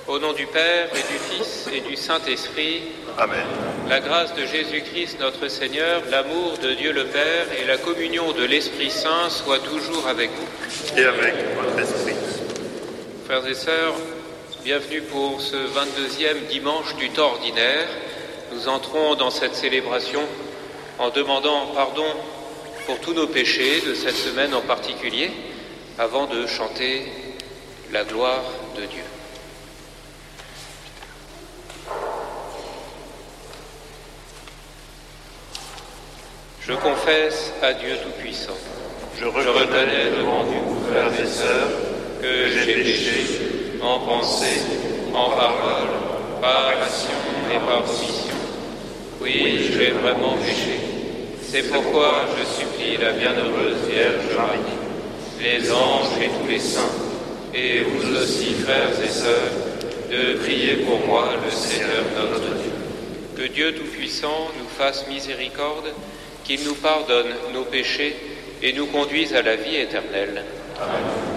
Au nom du Père et du Fils et du Saint-Esprit, Amen. la grâce de Jésus-Christ notre Seigneur, l'amour de Dieu le Père et la communion de l'Esprit Saint soient toujours avec vous. Et avec votre esprit. Frères et sœurs, bienvenue pour ce 22e dimanche du temps ordinaire. Nous entrons dans cette célébration en demandant pardon pour tous nos péchés de cette semaine en particulier, avant de chanter la gloire de Dieu. Je confesse à Dieu Tout-Puissant. Je reconnais devant vous, frères et sœurs, que j'ai péché en pensée, en parole, par action et par omission. Oui, j'ai vraiment péché. C'est pourquoi je supplie la bienheureuse Vierge Marie, les anges et tous les saints, et vous aussi, frères et sœurs, de prier pour moi, le Seigneur notre Dieu. Que Dieu Tout-Puissant nous fasse miséricorde, qu'il nous pardonne nos péchés et nous conduise à la vie éternelle. Amen.